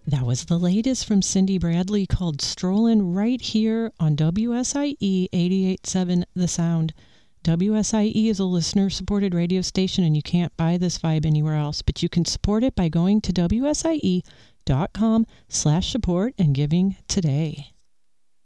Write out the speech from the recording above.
That was the latest from Cindy Bradley called Strollin' right here on WSIE 88.7 The Sound. WSIE is a listener-supported radio station, and you can't buy this vibe anywhere else, but you can support it by going to WSIE.com/support and giving today.